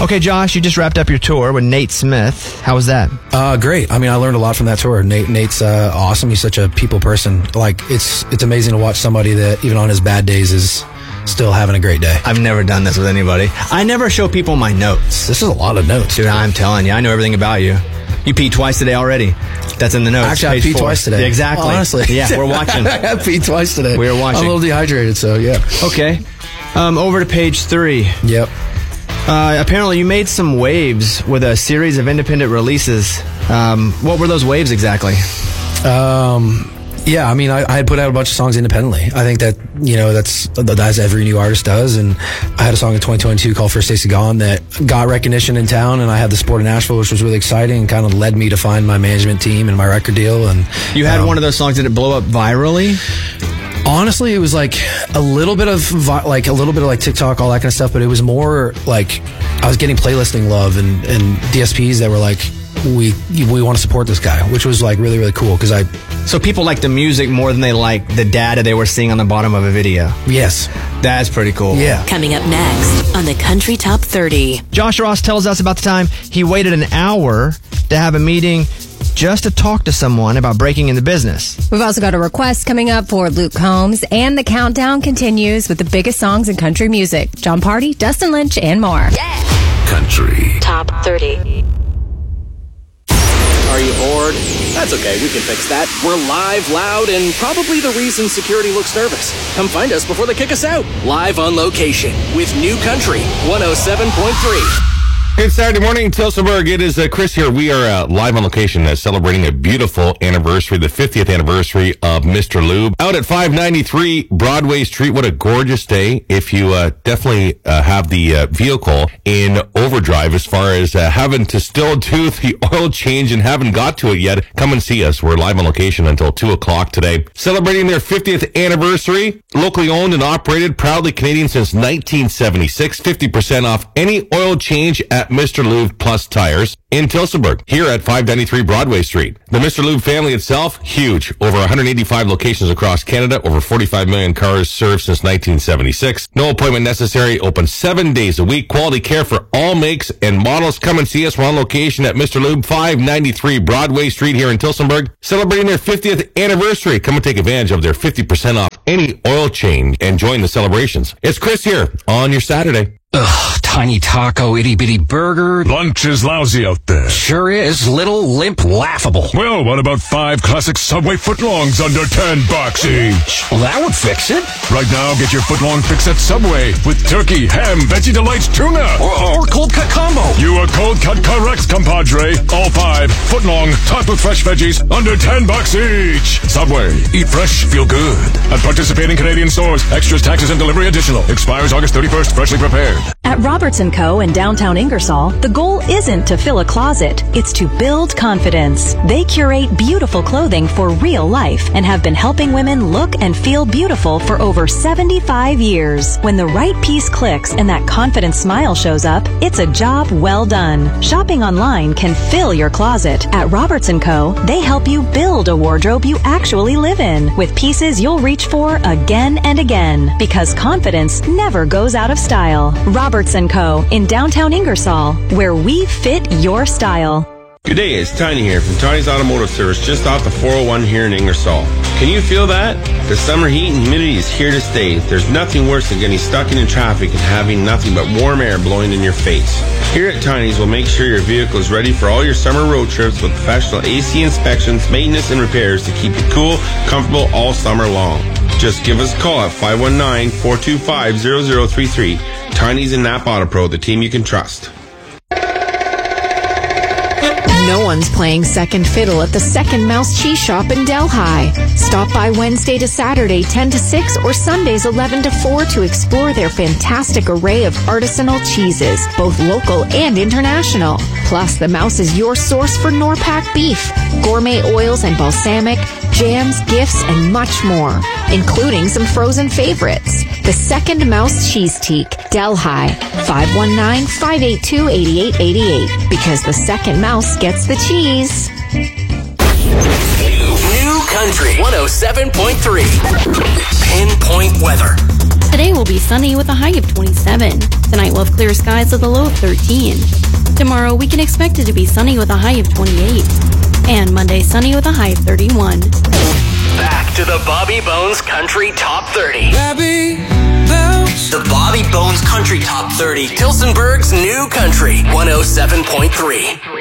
Okay, Josh, you just wrapped up your tour with Nate Smith. How was that? Great. I mean, I learned a lot from that tour. Nate's awesome. He's such a people person. Like, it's amazing to watch somebody that, even on his bad days, is still having a great day. I've never done this with anybody. I never show people my notes. This is a lot of notes. Dude, I'm telling you, I know everything about you. You peed twice today already. That's in the notes. Actually, I peed twice today. Yeah, exactly. Honestly. Yeah, we're watching. I peed twice today. We were watching. I'm a little dehydrated, so yeah. Okay. Over to page 3. Yep. Apparently, you made some waves with a series of independent releases. What were those waves exactly? Yeah, I mean, I had put out a bunch of songs independently. I think that, that's every new artist does. And I had a song in 2022 called First Stacey Gone that got recognition in town, and I had the support in Nashville, which was really exciting and kind of led me to find my management team and my record deal. And you had one of those songs, did it blow up virally? Honestly, it was like a little bit of TikTok, all that kind of stuff, but it was more like I was getting playlisting love and DSPs that were like, we want to support this guy, which was like really, really cool because So people like the music more than they like the data they were seeing on the bottom of a video. Yes. That's pretty cool. Yeah. Coming up next on the Country Top 30. Josh Ross tells us about the time he waited an hour to have a meeting just to talk to someone about breaking into business. We've also got a request coming up for Luke Combs, and the countdown continues with the biggest songs in country music. John Party, Dustin Lynch, and more. Yeah. Country Top 30. Are you bored? That's okay, we can fix that. We're live, loud, and probably the reason security looks nervous. Come find us before they kick us out. Live on location with New Country 107.3. Good Saturday morning, Tillsonburg. It is Chris here. We are live on location celebrating a beautiful anniversary, the 50th anniversary of Mr. Lube. Out at 593 Broadway Street. What a gorgeous day. If you definitely have the vehicle in overdrive as far as having to still do the oil change and haven't got to it yet, come and see us. We're live on location until 2 o'clock today. Celebrating their 50th anniversary. Locally owned and operated, proudly Canadian since 1976. 50% off any oil change at Mr. Lube Plus Tires in Tillsonburg, here at 593 Broadway Street. The Mr. Lube family itself, huge. Over 185 locations across Canada, over 45 million cars served since 1976. No appointment necessary, open 7 days a week. Quality care for all makes and models. Come and see us. We're on location at Mr. Lube, 593 Broadway Street here in Tillsonburg. Celebrating their 50th anniversary. Come and take advantage of their 50% off any oil change and join the celebrations. It's Chris here on your Saturday. Ugh, tiny taco, itty-bitty burger. Lunch is lousy out there. Sure is. Little, limp, laughable. Well, what about 5 classic Subway footlongs under $10 each? Well, that would fix it. Right now, get your footlong fix at Subway with turkey, ham, Veggie Delights, tuna. Or cold cut combo. You are cold cut correct, compadre. All 5 footlong, topped with fresh veggies, under $10 each. Subway. Eat fresh, feel good. At participating Canadian stores. Extras, taxes, and delivery additional. Expires August 31st. Freshly prepared. At Roberts & Co. in downtown Ingersoll, the goal isn't to fill a closet, it's to build confidence. They curate beautiful clothing for real life and have been helping women look and feel beautiful for over 75 years. When the right piece clicks and that confident smile shows up, it's a job well done. Shopping online can fill your closet. At Roberts & Co., they help you build a wardrobe you actually live in, with pieces you'll reach for again and again, because confidence never goes out of style. Roberts & Co. in downtown Ingersoll, where we fit your style. Good day, it's Tiny here from Tiny's Automotive Service just off the 401 here in Ingersoll. Can you feel that? The summer heat and humidity is here to stay. There's nothing worse than getting stuck in traffic and having nothing but warm air blowing in your face. Here at Tiny's, we'll make sure your vehicle is ready for all your summer road trips with professional AC inspections, maintenance, and repairs to keep you cool, comfortable all summer long. Just give us a call at 519-425-0033. Tiny's and Napa Auto Pro, the team you can trust. No one's playing second fiddle at the Second Mouse Cheese Shop in Delhi. Stop by Wednesday to Saturday 10 to 6 or Sundays 11 to 4 to explore their fantastic array of artisanal cheeses, both local and international. Plus, the Mouse is your source for Norpac beef, gourmet oils and balsamic, jams, gifts, and much more, including some frozen favorites. The Second Mouse Cheese Teak, Delhi, 519-582-8888, because the Second Mouse gets the cheese. New Country 107.3. Pinpoint weather. Today will be sunny with a high of 27. Tonight we'll have clear skies with a low of 13. Tomorrow we can expect it to be sunny with a high of 28. And Monday sunny with a high of 31. Back to the Bobby Bones Country Top 30. The Bobby Bones Country Top 30. Tilsonburg's New Country 107.3.